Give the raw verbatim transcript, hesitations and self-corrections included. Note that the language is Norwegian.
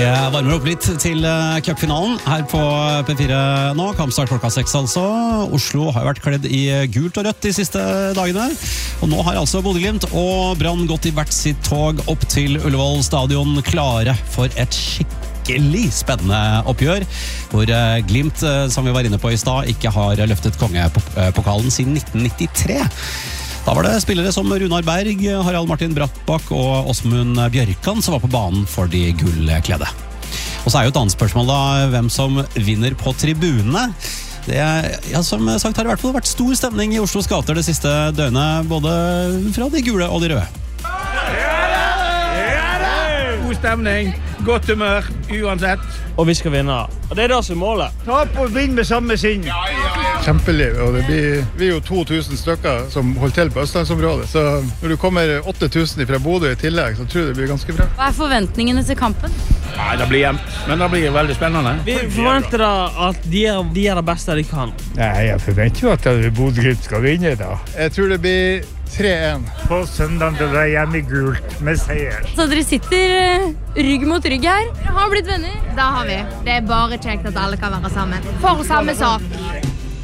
varmer opp litt til cupfinalen her på P fire nå. Kampstart klokka seks altså. Oslo har vært kledd i gult og rødt de siste dagene. Og nå har altså Bodø/Glimt og Brann gått i hvert sitt tog opp til Ullevål stadion, klare for et skikkelig spennende oppgjør, hvor Glimt, som vi var inne på i stad, ikke har løftet kongepokalen siden nitten nittitre. Da var det spillere som Runar Berg, Harald Martin Brattbakk og Åsmund Bjørkan som var på banen for de gullkledde. Og så er jo et annet spørsmål da, hvem som vinner på tribunene. Det er, ja, som sagt har det i hvert fall vært stor stemning i Oslos gater det siste døgnet, både fra de gule og de røde. God stemning, godt humør, uansett. Og vi skal vinne. Og det er det som er målet. Ta på og vinn med samme sinn. Kjempeliv, og det blir, vi er jo to tusen stykker som holder til på Østlandsområdet, så når du kommer åtte tusen fra Bodø i tillegg, så tror jeg det blir ganske bra. Hva er forventningene til kampen? Nei, det blir jevnt, men det blir veldig spennende. Vi forventer da at de er, de er det beste de kan. Nei, jeg forventer jo at Bodø/Glimt skal vinne da. Jeg tror det blir tre en. På søndag til det er hjemme i gult med seier. Så dere sitter rygg mot rygg her. Dere har blitt venner. Da har vi. Det er bare kjekt at alle kan være sammen. For samme sak.